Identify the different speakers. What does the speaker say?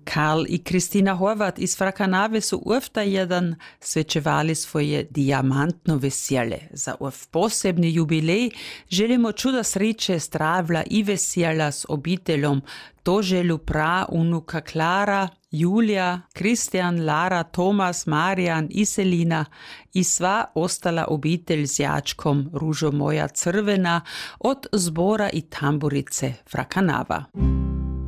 Speaker 1: Karl i Kristina Horvat iz Frakanave su uvta jedan svečevali svoje diamantno vesele. Za ov posebni jubilej želimo čuda sreće stravla i vesela s obiteljom to želu pra unuka Klara, Julija, Kristijan, Lara, Tomas, Marijan i Selina i sva ostala obitelj s jačkom Ružo moja crvena od zbora i tamburice Frakanava.